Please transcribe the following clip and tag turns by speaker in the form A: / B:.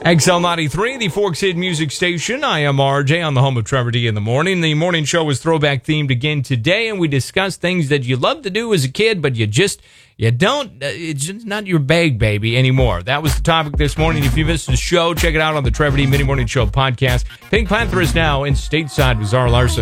A: XL93, the Forks Hid Music Station. I am RJ on the home of Trevor D in the morning. The morning show was throwback themed again today, and we discussed things that you loved to do as a kid, but you don't, it's just not your bag, baby, anymore. That was the topic this morning. If you missed the show, check it out on the Trevor D Mini Morning Show podcast. Pink Panther is now in stateside with Zara Larson.